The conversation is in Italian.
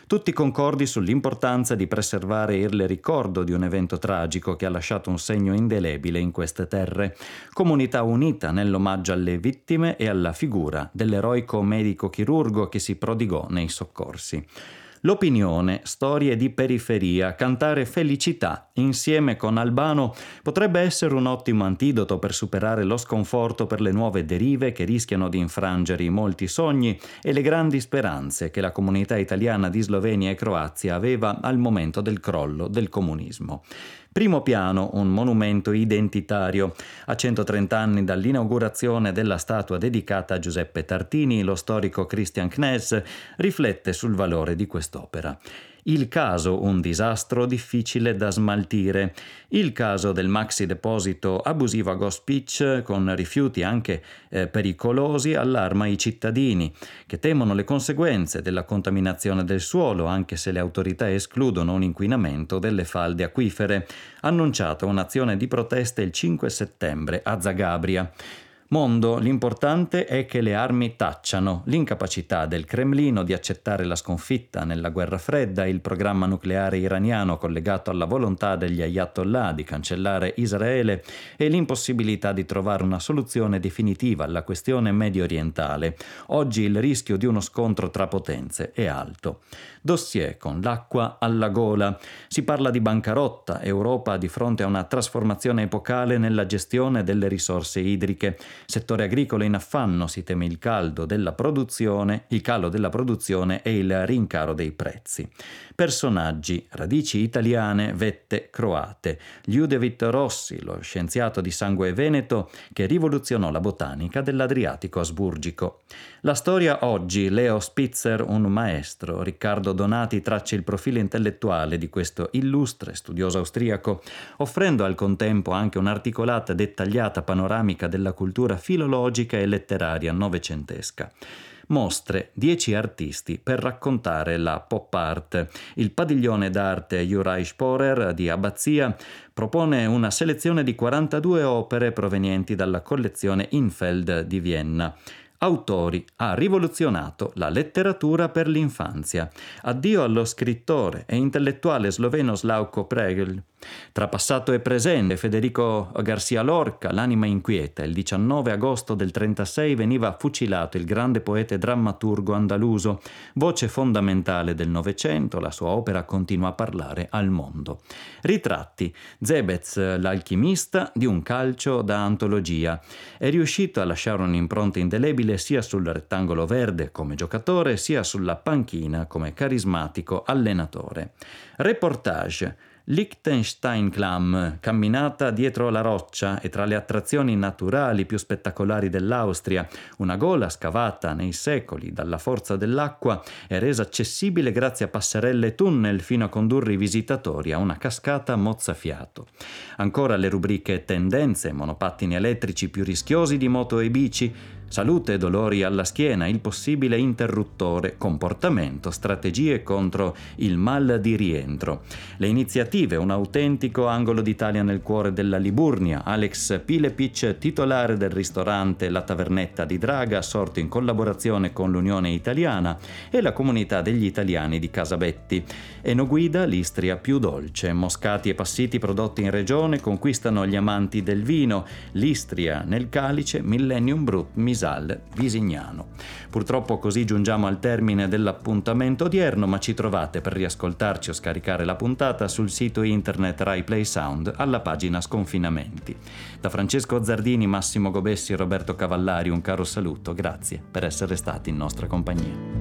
tutti concordi sull'importanza di preservare il ricordo di un evento tragico che ha lasciato un segno indelebile in queste terre. Comunità unita nell'omaggio alle vittime e alla figura dell'eroico medico chirurgo che si prodigò nei soccorsi. L'opinione, storie di periferia, cantare felicità insieme con Albano potrebbe essere un ottimo antidoto per superare lo sconforto per le nuove derive che rischiano di infrangere i molti sogni e le grandi speranze che la comunità italiana di Slovenia e Croazia aveva al momento del crollo del comunismo. Primo piano, un monumento identitario. A 130 anni dall'inaugurazione della statua dedicata a Giuseppe Tartini, lo storico Christian Knees riflette sul valore di quest'opera. Il caso, un disastro difficile da smaltire. Il caso del maxi deposito abusivo a Ghost Beach, con rifiuti anche pericolosi, allarma i cittadini, che temono le conseguenze della contaminazione del suolo, anche se le autorità escludono un inquinamento delle falde acquifere. Annunciata un'azione di protesta il 5 settembre a Zagabria. Mondo, l'importante è che le armi tacciano. L'incapacità del Cremlino di accettare la sconfitta nella guerra fredda, il programma nucleare iraniano collegato alla volontà degli ayatollah di cancellare Israele e l'impossibilità di trovare una soluzione definitiva alla questione medio orientale. Oggi il rischio di uno scontro tra potenze è alto. Dossier con l'acqua alla gola. Si parla di bancarotta, Europa di fronte a una trasformazione epocale nella gestione delle risorse idriche. Settore agricolo in affanno, si teme il calo della produzione e il rincaro dei prezzi. Personaggi, radici italiane, vette croate. Liudevit Rossi, lo scienziato di sangue veneto che rivoluzionò la botanica dell'Adriatico asburgico. La storia oggi, Leo Spitzer, un maestro. Riccardo Donati traccia il profilo intellettuale di questo illustre studioso austriaco, offrendo al contempo anche un'articolata e dettagliata panoramica della cultura filologica e letteraria novecentesca. Mostre 10 artisti per raccontare la pop art. Il padiglione d'arte Juraj Sporer di Abbazia propone una selezione di 42 opere provenienti dalla collezione Infeld di Vienna. Autori, ha rivoluzionato la letteratura per l'infanzia. Addio allo scrittore e intellettuale sloveno Slavko Pregl. Tra passato e presente, Federico Garcia Lorca, l'anima inquieta. Il 19 agosto del 1936 veniva fucilato il grande poeta e drammaturgo andaluso, voce fondamentale del Novecento. La sua opera continua a parlare al mondo. Ritratti. Zebez, l'alchimista, di un calcio da antologia. È riuscito a lasciare un'impronta indelebile sia sul rettangolo verde come giocatore, sia sulla panchina come carismatico allenatore. Reportage. Liechtenstein-Klamm, camminata dietro la roccia e tra le attrazioni naturali più spettacolari dell'Austria, una gola scavata nei secoli dalla forza dell'acqua è resa accessibile grazie a passerelle e tunnel fino a condurre i visitatori a una cascata mozzafiato. Ancora le rubriche tendenze, monopattini elettrici più rischiosi di moto e bici, salute e dolori alla schiena, il possibile interruttore, comportamento, strategie contro il mal di rientro. Le iniziative, un autentico angolo d'Italia nel cuore della Liburnia, Alex Pilepic, titolare del ristorante La Tavernetta di Draga, sorto in collaborazione con l'Unione Italiana e la comunità degli italiani di Casabetti. Enoguida, l'Istria più dolce, moscati e passiti prodotti in regione conquistano gli amanti del vino, l'Istria nel calice, Millennium Brut, Visignano. Purtroppo così giungiamo al termine dell'appuntamento odierno, ma ci trovate per riascoltarci o scaricare la puntata sul sito internet Rai Play Sound alla pagina Sconfinamenti. Da Francesco Zardini, Massimo Gobessi e Roberto Cavallari un caro saluto, grazie per essere stati in nostra compagnia.